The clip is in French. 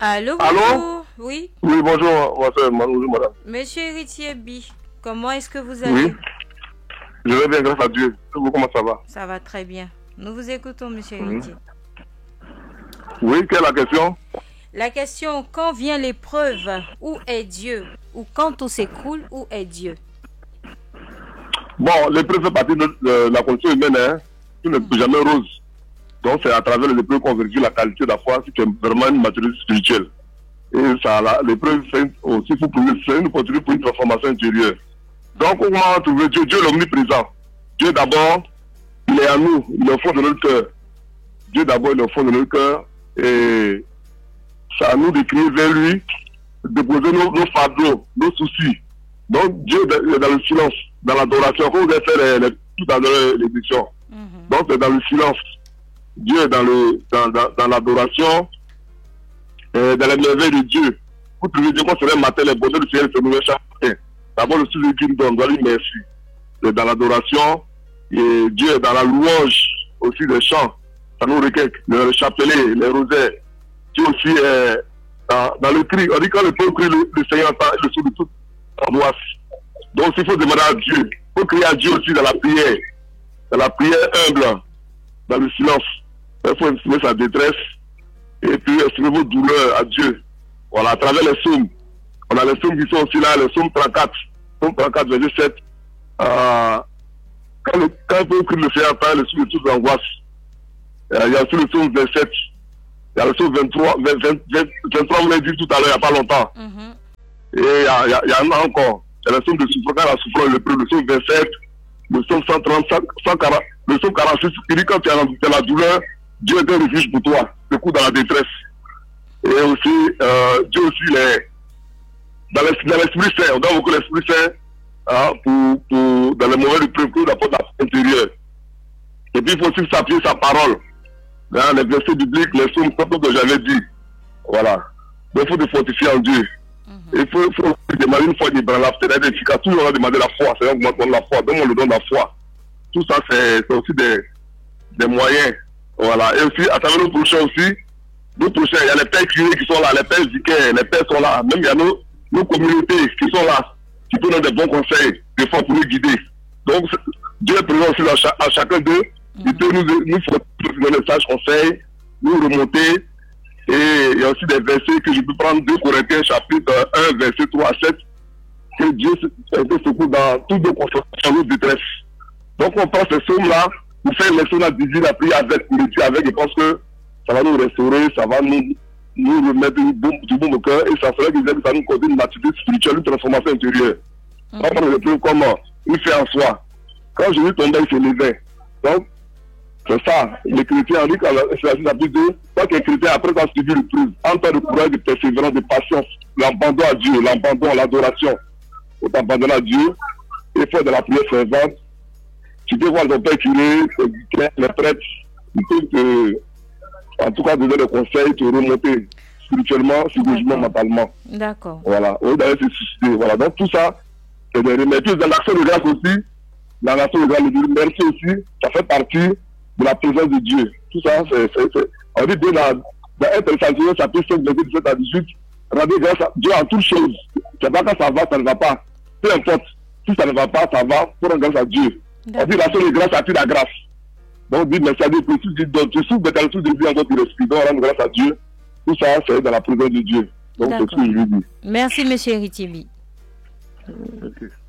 Allô, Allô? bonjour. Oui. Oui, bonjour, bonjour, madame. Monsieur Héritier Bi, comment est-ce que vous allez? Oui, je vais bien, grâce à Dieu. Vous, comment ça va? Ça va très bien. Nous vous écoutons, monsieur Héritier. Oui, quelle est la question? La question, quand vient l'épreuve, où est Dieu? Ou quand tout s'écroule, où est Dieu? Bon, l'épreuve fait partie de la condition humaine, hein. Tout n'est plus jamais rose. Donc, c'est à travers les épreuves qu'on vérifie la qualité de la foi, si c'est vraiment une maturité spirituelle. Et ça, l'épreuve, c'est aussi c'est une opportunité pour une transformation intérieure. Donc, comment trouver Dieu? Dieu est l'omniprésent. Dieu d'abord, il est à nous, il est au fond de notre cœur. Dieu d'abord, il est au fond de notre cœur. Et c'est à nous de crier vers lui, de poser nos fardeaux, nos soucis. Donc, Dieu est dans le silence, dans l'adoration. Comme vous avez fait tout à l'heure l'édition. Donc, c'est dans le silence. Dieu est dans l'adoration, dans les merveilles de Dieu. Vous trouvez Dieu quand c'est le matin, les bonheurs du ciel se nouvellent chaque matin. D'abord, le sujet qu'il nous donne, doit lui merci. C'est dans l'adoration, et Dieu est dans la louange aussi des chants. Ça nous recueille, le chapelet, les rosaires. Dieu aussi est dans le cri. On dit quand le peuple crie, le Seigneur entend le son de toute angoisse. Donc, il faut demander à Dieu. Il faut crier à Dieu aussi dans la prière humble, dans le silence. Il faut exprimer sa détresse et puis exprimer vos douleurs à Dieu. Voilà, à travers les psaumes. On a les psaumes qui sont aussi là, les psaumes 34. Psaume 34, verset 7. Quand le peuple crie, le Seigneur entend le son de toute angoisse. Il y a aussi le psaume 27. Il y a le psaume 23, 23 on l'a dit tout à l'heure, il n'y a pas longtemps. Et il y en a encore. Il y a le psaume de souffrance, quand la souffrance est le psaume 27, le psaume 130, 140, le psaume 46, il dit quand tu es dans la douleur, Dieu est un refuge pour toi, le coup dans la détresse. Et aussi, Dieu aussi est dans l'Esprit Saint, on donne beaucoup l'Esprit Saint dans les moments de précours d'apporter l'intérieur. Et puis il faut aussi s'appuyer sa parole. Les versets bibliques, les psaumes, comme que j'avais dit. Voilà. Donc il faut se fortifier en Dieu. Il faut demander une foi inébranlable, c'est-à-dire efficace. Toujours on va demander la foi, c'est-à-dire augmente la foi, donne-moi le don de la foi. Tout ça, c'est aussi des moyens. Voilà. Et aussi, à travers nos prochains aussi, il y a les pères curés qui sont là, les pères vicaires, les pères sont là. Même il y a nos communautés qui sont là, qui donnent des bons conseils, des fois pour nous guider. Donc, Dieu est présent aussi à chacun d'eux. Il peut nous donner des sages conseils, nous remonter. Et il y a aussi des versets que je peux prendre 2 Corinthiens chapitre 1, verset 3 à 7, que Dieu se secoue dans toutes nos confessions, nos détresses. Donc on prend ces sommes-là, pour faire une leçon à Dieu, la prière avec, et je pense que ça va nous restaurer, ça va nous remettre du bon au cœur, et ça ferait que ça nous cause une maturité spirituelle, une transformation intérieure. On prend le plus comme il fait en soi. Quand Jésus tombait, il se levait. Donc, c'est ça, les chrétiens ont dit que c'est la plus de tant qu'un chrétien, après avoir suivi le plus, en temps de courage, de persévérance, de patience, l'abandon à Dieu, l'adoration, faut t'abandonner à Dieu, et faire de la prière fervente. Tu peux voir ton père curé, les prêtres, ils peuvent en tout cas donner des conseils, te remonter spirituellement, physiquement, mentalement. D'accord. Voilà, au d'ailleurs se suicider. Voilà, donc tout ça, c'est des remèdes. Dans l'action de grâce aussi, dans l'action de grâce, le merci aussi, ça fait partie de la présence de Dieu. Tout ça, on dit dans 1 Thessaloniciens, chapitre 5, verset 17 à 18, rendez grâce à Dieu en toutes choses. C'est pas quand ça va, ça ne va pas. Peu importe. Si ça ne va pas, ça va, pour rendre grâce à Dieu. On dit l'action de grâce attire la grâce. Donc on dit merci à Dieu, tu souffres de quelque chose de vie encore tu respires. Donc rendre grâce à Dieu. Tout ça, c'est dans la présence de Dieu. Donc c'est ce que je lui dis. Merci, monsieur Héritier Bi. Okay.